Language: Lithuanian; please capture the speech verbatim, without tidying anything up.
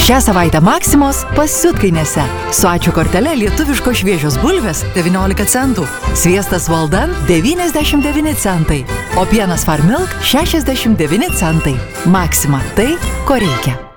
Šią savaitę Maksimos pasiutkainėse. Su ačiū kortele lietuviško šviežios bulvės devyniolika centų, sviestas Valdan devyniasdešimt devyni centai, o pienas Farmilk šešiasdešimt devyni centai. Maksima, tai ko reikia.